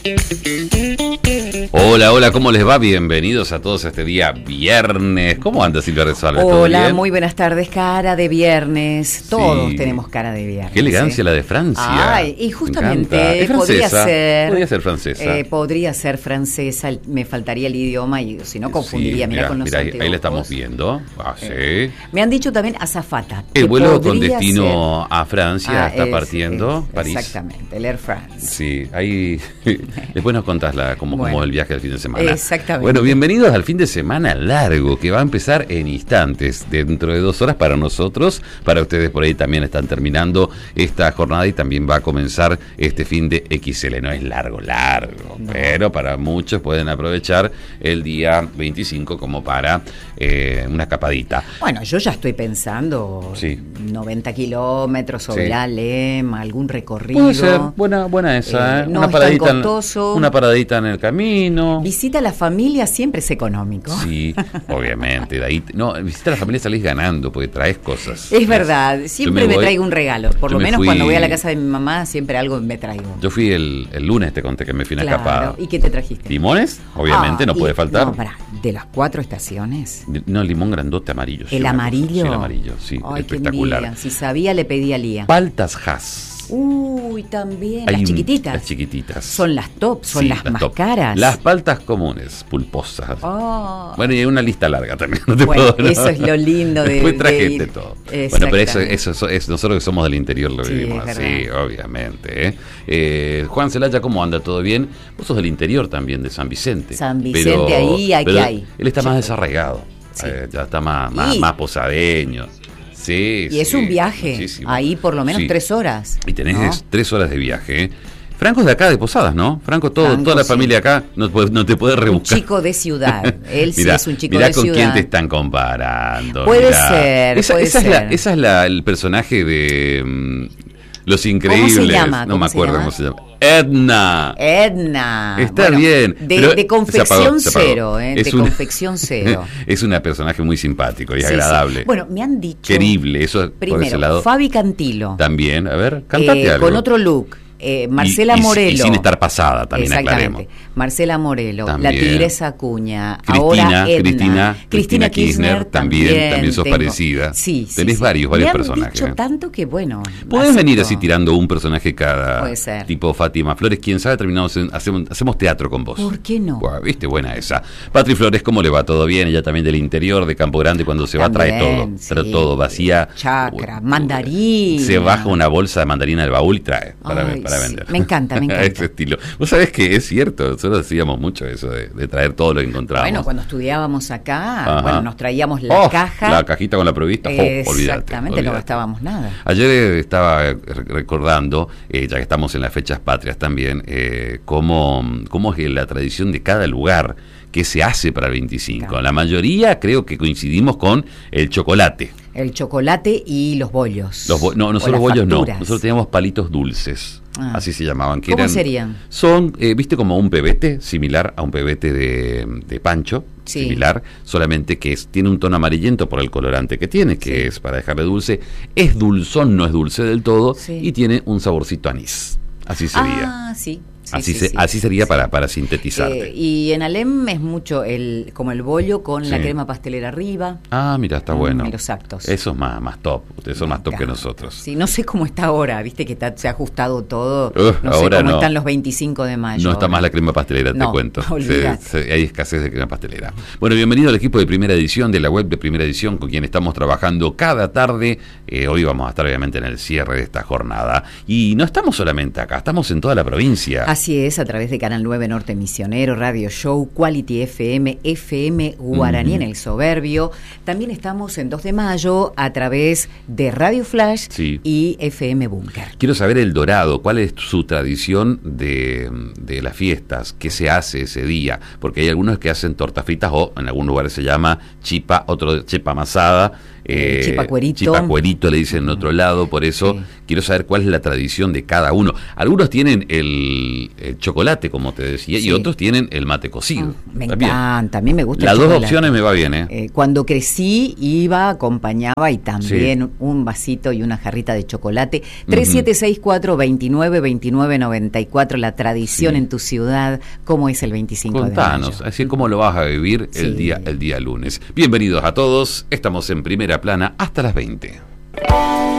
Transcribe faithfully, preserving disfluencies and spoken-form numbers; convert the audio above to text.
Hola, hola, ¿cómo les va? Bienvenidos a todos a este día viernes. ¿Cómo anda Silvia Resualve? Hola, muy buenas tardes, cara de viernes. Todos Sí. tenemos cara de viernes. Qué elegancia ¿eh? la de Francia. Ay, y justamente Me encanta. podría ¿Es francesa? ser. Podría ser francesa. Eh, podría ser francesa, me faltaría el idioma y si no confundiría. Sí, mira, mirá, con los mirá, ahí, anteojos. ahí la estamos viendo. Ah, sí. Eh, me han dicho también azafata. El que vuelo con podría destino ser. a Francia Ah, está es, partiendo, es, París. Exactamente, el Air France. Sí, ahí después nos contás la, cómo, Bueno, cómo es el viaje del fin de semana. Exactamente. Bueno, bienvenidos al fin de semana largo que va a empezar en instantes, dentro de dos horas para nosotros, para ustedes por ahí también están terminando esta jornada y también va a comenzar este fin de X L. No es largo, largo, no. Pero para muchos pueden aprovechar el día veinticinco como para eh, una escapadita. Bueno, yo ya estoy pensando Sí. noventa kilómetros sobre Sí. la Alem, algún recorrido. Puede ser, buena, buena esa, Eh, ¿eh? no una es tan paradita en- costoso. una paradita en el camino. Visita a la familia siempre es económico. Sí, obviamente. De ahí, no, visita a la familia salís ganando porque traes cosas. Es verdad, siempre me me, voy- traigo un regalo. Por yo lo me menos fui- cuando voy a la casa de mi mamá, siempre algo me traigo. Yo fui el, el lunes, te conté que me fui una escapada. Claro. ¿Y qué te trajiste? Limones, obviamente, Ah, no y- puede faltar. No, pará, de las cuatro estaciones. No, limón grandote amarillo. sí, ¿El una cosa. amarillo? Sí, el amarillo, sí, Ay, qué espectacular. envidia. Si sabía, le pedí a Lía. Paltas Hass. Uy, también. Hay Las un- chiquititas. Las chiquititas. Son las top, son Sí, las, más top. caras. Las paltas comunes, pulposas. Oh. Bueno, y hay una lista larga también. No te Bueno, puedo, eso es lo lindo de- Después traje de este ir. todo. Bueno, pero eso, Exactamente. eso, eso es nosotros que somos del interior lo Sí, vivimos es así, verdad. obviamente. ¿eh? Eh, Juan Celaya, ¿cómo anda? ¿Todo bien? Vos sos del interior también, de San Vicente. San Vicente, ahí, aquí pero hay. Él está más Sí. desarraigado. Sí. Eh, ya está más, más, Y- más posadeño. Sí, Y es sí, un viaje, muchísimo. ahí por lo menos Sí. tres horas. Y tenés ¿no? tres horas de viaje. ¿eh? Franco es de acá, de Posadas, ¿no? Franco, todo, Franco, toda la sí. familia acá no, puede- no te puede Un rebuscar. chico de ciudad. Él sí Mirá, es un chico mirá de con ciudad. quién te están comparando. Puede mirá. ser, Esa, puede esa es la, ser. esa es la, el personaje de mm, Los Increíbles. llama? No ¿Cómo me se acuerdo llama? cómo se llama. Edna. Edna. Está Bueno, bien. De, pero de se confección apagó, se apagó. cero, ¿eh? Es de una- confección cero. Es un personaje muy simpático y Sí, sí. agradable. Bueno, me han dicho. Querible, eso por ese Primero, lado. Fabi Cantilo. También, a ver, cantate eh, algo. Con otro look. Eh, Marcela Y- y- Morelo. Y sin estar pasada, también Exactamente. aclaremos. Marcela Morelo, También. la Tigresa Acuña, Cristina, ahora Edna. Cristina, Cristina Kirchner, también, también sos tengo. parecida. Sí, sí, Tenés sí. varios, varios Me han personajes. dicho tanto que bueno. Podés acepto. venir así tirando un personaje cada. Puede ser. Tipo Fátima Flores, quién sabe, terminamos en- hacemos, hacemos teatro con vos. ¿Por qué no? Buah, viste, buena esa. Patri Flores, ¿cómo le va? ¿Todo bien? Ella también del interior, de Campo Grande, cuando se va trae todo. También, Trae sí. todo, vacía. Chacra, Uh, mandarina. Se baja una bolsa de mandarina del baúl y trae para, Ay, para sí. vender. Me encanta, me encanta. Ese estilo. Vos sabés que es cierto, nosotros decíamos mucho eso de, de traer todo lo que encontrábamos. Bueno, cuando estudiábamos acá, Ajá. bueno, nos traíamos la Oh, caja. La cajita con la provista, oh, olvídate. Exactamente, olvídate. no gastábamos nada. Ayer eh, estaba eh, recordando, eh, ya que estamos en las fechas patrias también, eh, cómo, cómo es la tradición de cada lugar que se hace para el veinticinco. Claro. La mayoría creo que coincidimos con el chocolate. El chocolate y los bollos. Los bo- no, O nosotros las bollos no. facturas. Nosotros teníamos palitos dulces. Ah. Así se llamaban. Que ¿Cómo eran, serían? Son, eh, viste, como un pebete, similar a un pebete de, de pancho, Sí. similar, solamente que es, tiene un tono amarillento por el colorante que tiene, que Sí. es para dejarle dulce. Es dulzón, no es dulce del todo, Sí. y tiene un saborcito a anís. Así sería. Ah, sí. sí, así, sí, se- sí. así sería Sí. para, para sintetizarte. Eh, y en Alem es mucho el como el bollo con la Sí. crema pastelera arriba. Ah, mira, está Mm, bueno. y los actos. Eso es más, más top. Ustedes son más top que Acá. nosotros. Sí, no sé cómo está ahora, viste que está- se ha ajustado todo. Uf, no sé ahora cómo no. están los veinticinco de mayo. No está ahora. más la crema pastelera, te No, cuento. Se- olvídate. se- hay escasez de crema pastelera. Bueno, bienvenido al equipo de Primera Edición, de la web de Primera Edición, con quien estamos trabajando cada tarde. Eh, hoy vamos a estar obviamente en el cierre de esta jornada. Y no estamos solamente acá, estamos en toda la provincia. Así es, a través de Canal nueve Norte Misionero, Radio Show, Quality F M, F M Guaraní Ujú. en el Soberbio. También estamos en dos de mayo a través de Radio Flash Sí. y F M Búnker. Quiero saber el Dorado, cuál es su tradición de, de las fiestas, qué se hace ese día, porque hay algunos que hacen tortas fritas o en algunos lugares se llama chipa, otro chepa amasada, Eh, chipacuerito. Chipacuerito le dicen en otro lado, por eso sí. Quiero saber cuál es la tradición de cada uno. Algunos tienen el, el chocolate, como te decía, sí. Y otros tienen el mate cocido. Oh, me encanta, a mí me gusta Las el dos chocolate. opciones me va bien, ¿eh? eh Cuando crecí, iba, acompañaba y también sí. un vasito y una jarrita de chocolate. tres siete seis cuatro, dos nueve, dos nueve nueve cuatro, la tradición sí. en tu ciudad. ¿Cómo es el veinticinco Contanos, de mayo? Así es como lo vas a vivir sí. el día el día lunes. Bienvenidos a todos, estamos en Primera Plana hasta las veinte.